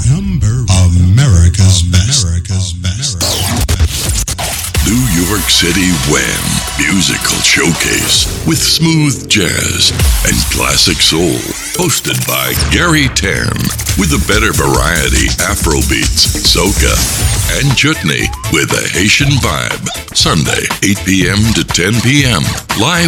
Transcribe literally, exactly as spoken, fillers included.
one. Number America's best. America's best. New York City Wham! Musical Showcase with smooth jazz and classic soul. Hosted by Gary Tan with a better variety Afrobeats, soca, and chutney with a Haitian vibe. Sunday, eight p.m. to ten p.m. Live